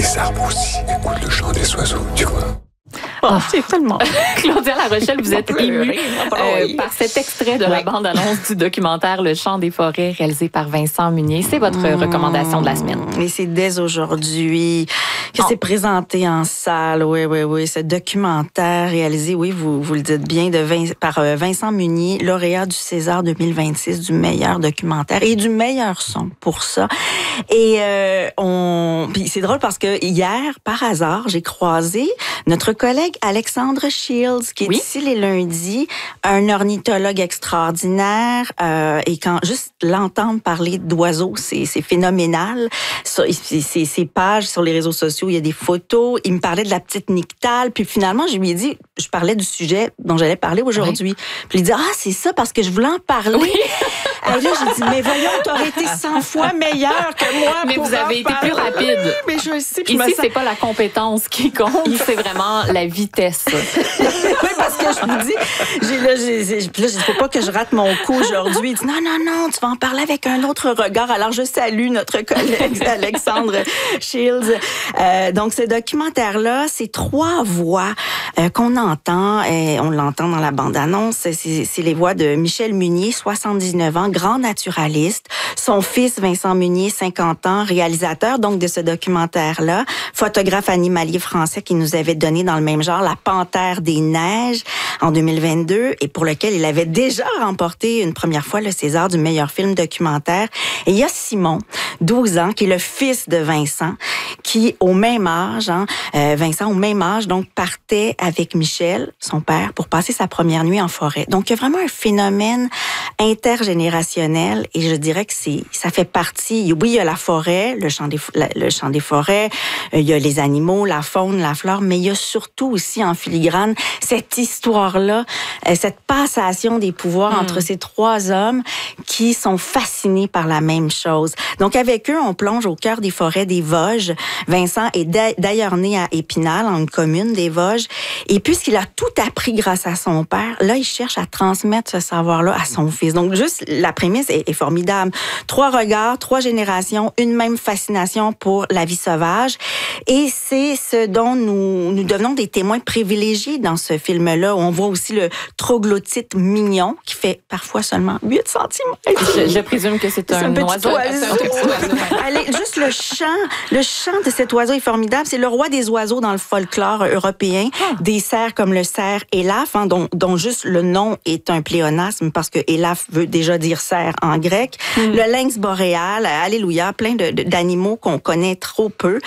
les arbres aussi écoutent le chant des oiseaux, tu vois. C'est tellement... Claudia La Rochelle, vous êtes émue par cet extrait de la bande-annonce du documentaire Le chant des forêts réalisé par Vincent Munier. C'est votre recommandation de la semaine. Et c'est dès aujourd'hui que c'est présenté en salle. Oui. Ce documentaire réalisé, oui, vous le dites bien, par Vincent Munier, lauréat du César 2026 du meilleur documentaire et du meilleur son pour ça. Et puis c'est drôle parce que hier, par hasard, j'ai croisé notre collègue Alexandre Shields, qui est ici les lundis, un ornithologue extraordinaire. Et quand juste l'entendre parler d'oiseaux, c'est phénoménal. Ses pages sur les réseaux sociaux, il y a des photos. Il me parlait de la petite nyctale. Puis finalement, je lui ai dit, je parlais du sujet dont j'allais parler aujourd'hui. Puis il dit, c'est ça, parce que je voulais en parler. Oui. Et là, j'ai dit, mais voyons, t'aurais été 100 fois meilleur que moi. Mais vous avez été plus rapide. Oui, mais je sais. Ici, c'est pas la compétence qui compte, c'est vraiment la vitesse. Oui, parce que je me dis, puis là, il faut pas que je rate mon coup aujourd'hui. Il dit, non, tu vas en parler avec un autre regard. Alors, je salue notre collègue Alexandre Shields. Donc, ce documentaire-là, c'est 3 voix qu'on entend. On l'entend dans la bande-annonce. C'est les voix de Michel Munier, 79 ans, grand naturaliste. Son fils, Vincent Munier, 50 ans, réalisateur donc de ce documentaire-là. Photographe animalier français qui nous avait donné dans le même genre La Panthère des Neiges en 2022 et pour lequel il avait déjà remporté une première fois le César du meilleur film documentaire. Et il y a Simon, 12 ans, qui est le fils de Vincent, qui au même âge, Vincent au même âge, donc partait avec Michel, son père, pour passer sa première nuit en forêt. Donc il y a vraiment un phénomène intergénérationnel et je dirais que ça fait partie. Oui, il y a la forêt, le chant des forêts, il y a les animaux, la faune, la flore, mais il y a surtout aussi en filigrane cette histoire-là, cette passation des pouvoirs entre ces 3 hommes qui sont fascinés par la même chose. Donc avec eux, on plonge au cœur des forêts des Vosges. Vincent est d'ailleurs né à Épinal, en une commune des Vosges, et puisqu'il a tout appris grâce à son père, là, il cherche à transmettre ce savoir-là à son fils. Donc juste, la prémisse est formidable. 3 regards, 3 générations, une même fascination pour la vie sauvage. Et c'est ce dont nous devenons des témoins privilégiés dans ce film-là. On voit aussi le troglodyte mignon qui fait parfois seulement 8 cm. Je présume que c'est un oiseau. Allez, juste le chant de cet oiseau est formidable. C'est le roi des oiseaux dans le folklore européen. Des cerfs comme le cerf Élaphe, dont juste le nom est un pléonasme parce que Élaphe veut déjà dire cerf en grec. Le lynx boréal, alléluia, plein d'animaux qu'on connaît trop peu.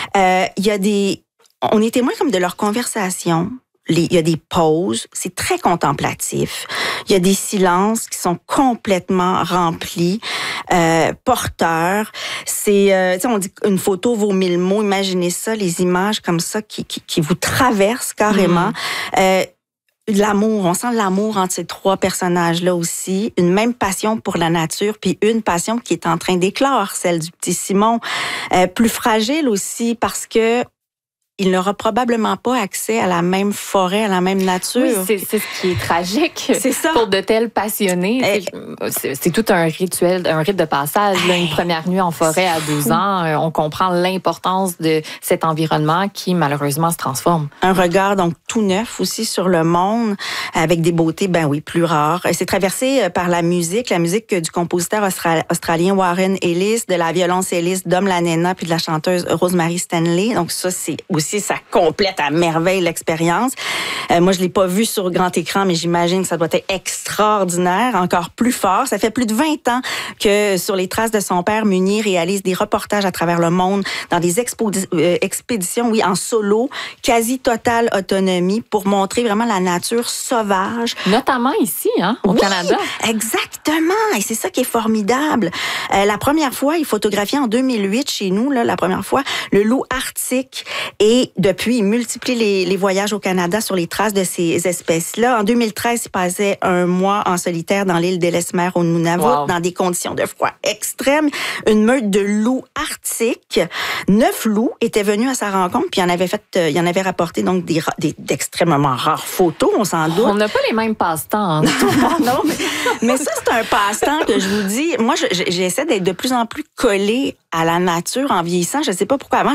On est témoins comme de leur conversation. Il y a des pauses, c'est très contemplatif. Il y a des silences qui sont complètement remplis, porteurs. On dit qu'une photo vaut 1000 mots. Imaginez ça, les images comme ça qui vous traversent carrément. L'amour, on sent l'amour entre ces 3 personnages-là aussi. Une même passion pour la nature, puis une passion qui est en train d'éclore, celle du petit Simon. Plus fragile aussi parce que il n'aura probablement pas accès à la même forêt, à la même nature. Oui, c'est ce qui est tragique. C'est ça. Pour de tels passionnés. C'est tout un rituel, un rite de passage. Là, une première nuit en forêt à 12 ans, on comprend l'importance de cet environnement qui, malheureusement, se transforme. Un regard, donc, tout neuf aussi sur le monde, avec des beautés, plus rares. C'est traversé par la musique du compositeur australien Warren Ellis, de la violoncelliste Dom Lanena, puis de la chanteuse Rosemary Stanley. Donc, ça, c'est aussi ça complète à merveille l'expérience. Moi, je l'ai pas vu sur grand écran, mais j'imagine que ça doit être extraordinaire, encore plus fort. Ça fait plus de 20 ans que sur les traces de son père, Munier réalise des reportages à travers le monde dans des expéditions, en solo, quasi totale autonomie pour montrer vraiment la nature sauvage. Notamment ici, au Canada. Exactement. Et c'est ça qui est formidable. La première fois, il photographiait en 2008 chez nous, la première fois, le loup arctique. Et depuis, il multiplie les voyages au Canada sur les traces de ces espèces-là. En 2013, il passait un mois en solitaire dans l'île d'Ellesmere au Nunavut, dans des conditions de froid extrêmes. Une meute de loups arctiques. 9 loups étaient venus à sa rencontre, puis il en avait rapporté donc d'extrêmement rares photos, on s'en doute. On n'a pas les mêmes passe-temps. Non, mais ça, c'est un passe-temps que je vous dis. Moi, j'essaie d'être de plus en plus collée à la nature en vieillissant. Je sais pas pourquoi. Avant,